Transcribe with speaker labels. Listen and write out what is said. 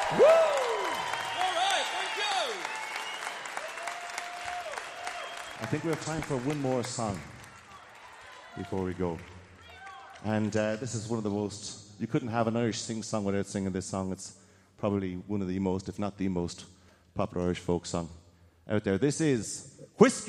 Speaker 1: Woo! All right, thank you.
Speaker 2: I think we have time for one more song before we go. And this is one of the most... You couldn't have an Irish sing-song without singing this song. It's probably one of the most, if not the most, popular Irish folk song out there. This is Whiskey